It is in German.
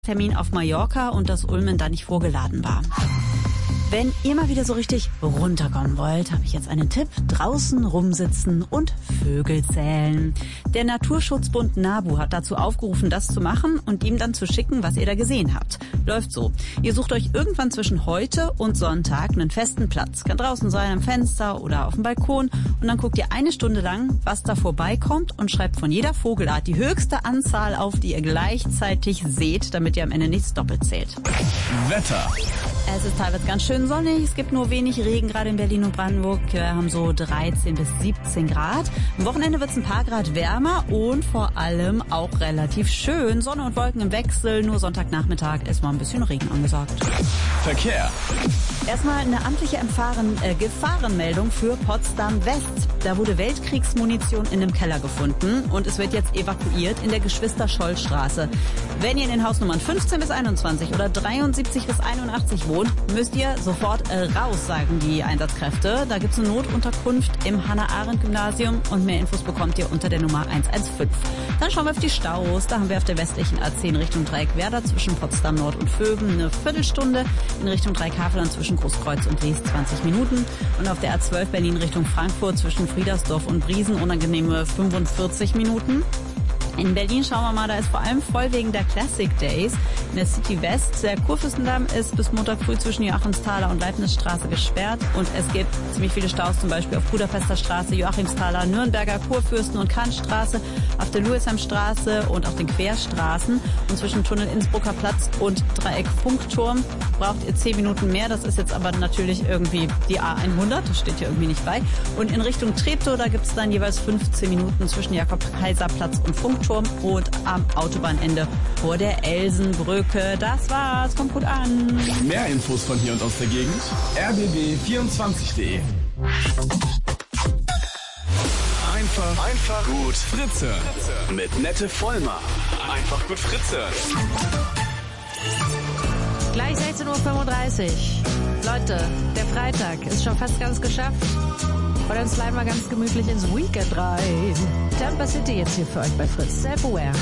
Termin auf Mallorca und dass Ulmen da nicht vorgeladen war. Wenn ihr mal wieder so richtig runterkommen wollt, habe ich jetzt einen Tipp. Draußen rumsitzen und Vögel zählen. Der Naturschutzbund NABU hat dazu aufgerufen, das zu machen und ihm dann zu schicken, was ihr da gesehen habt. Läuft so. Ihr sucht euch irgendwann zwischen heute und Sonntag einen festen Platz. Kann draußen sein, am Fenster oder auf dem Balkon. Und dann guckt ihr eine Stunde lang, was da vorbeikommt und schreibt von jeder Vogelart die höchste Anzahl auf, die ihr gleichzeitig seht, damit ihr am Ende nichts doppelt zählt. Wetter. Es ist teilweise ganz schön sonnig, es gibt nur wenig Regen, gerade in Berlin und Brandenburg. Wir haben so 13 bis 17 Grad. Am Wochenende wird es ein paar Grad wärmer und vor allem auch relativ schön. Sonne und Wolken im Wechsel, nur Sonntagnachmittag ist mal ein bisschen Regen angesagt. Verkehr. Erstmal eine amtliche Gefahrenmeldung für Potsdam West. Da wurde Weltkriegsmunition in einem Keller gefunden und es wird jetzt evakuiert in der Geschwister-Scholl-Straße. Wenn ihr in den Hausnummern 15 bis 21 oder 73 bis 81 wohnt, müsst ihr sofort raus, sagen die Einsatzkräfte. Da gibt's eine Notunterkunft im Hannah-Arendt-Gymnasium und mehr Infos bekommt ihr unter der Nummer 115. Dann schauen wir auf die Staus. Da haben wir auf der westlichen A10 Richtung Dreieckwerder zwischen Potsdam Nord und Vöben eine Viertelstunde, in Richtung Dreieckhavelland zwischen Großkreuz und Lees 20 Minuten und auf der A12 Berlin Richtung Frankfurt zwischen Friedersdorf und Briesen unangenehme 45 Minuten. In Berlin schauen wir mal, da ist vor allem voll wegen der Classic Days. In der City West, der Kurfürstendamm ist bis Montag früh zwischen Joachimsthaler und Leibnizstraße gesperrt. Und es gibt ziemlich viele Staus, zum Beispiel auf Budapester Straße, Joachimsthaler, Nürnberger, Kurfürsten- und Kantstraße, auf der Louisheimstraße und auf den Querstraßen. Und zwischen Tunnel Innsbrucker Platz und Dreieck Funkturm braucht ihr 10 Minuten mehr. Das ist jetzt aber natürlich irgendwie die A100, das steht hier irgendwie nicht bei. Und in Richtung Treptow, da gibt es dann jeweils 15 Minuten zwischen Jakob-Kaiser-Platz und Funkturm und am Autobahnende vor der Elsenbrücke. Das war's, kommt gut an. Mehr Infos von hier und aus der Gegend. rbb24.de. Einfach gut Fritze. Mit Nette Vollmer. Einfach gut Fritze. Gleich 16:35 Uhr. Leute, der Freitag ist schon fast ganz geschafft. Und dann sliden wir ganz gemütlich ins Weekend rein. Tampa City jetzt hier für euch bei Fritz. Self-Aware.